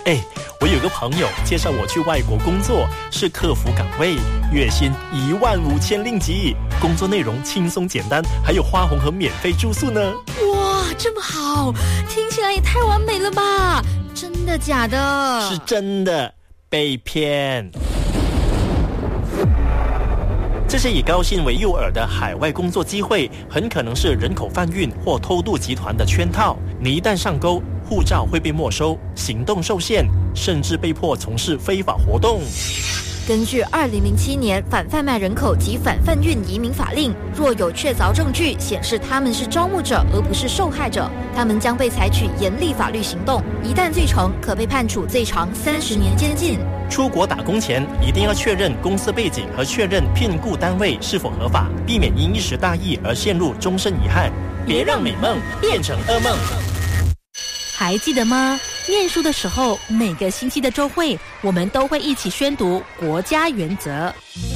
我有个朋友介绍我去外国工作，是客服岗位，月薪15000令吉，工作内容轻松简单，还有花红和免费住宿呢。 哇，这么好，听起来也太完美了吧？真的假的？ 是真的，被骗。这些以高薪为诱饵的海外工作机会，很可能是人口贩运或偷渡集团的圈套。你一旦上钩，护照会被没收，行动受限，甚至被迫从事非法活动。 根据2007年反贩卖人口及反贩运移民法令，若有确凿证据显示他们是招募者而不是受害者，他们将被采取严厉法律行动，一旦罪成，可被判处最长30年监禁。 出国打工前一定要确认公司背景和确认聘雇单位是否合法，避免因一时大意而陷入终身遗憾。别让美梦变成噩梦。 还记得吗？念书的时候，每个星期的周会，我们都会一起宣读国家原则。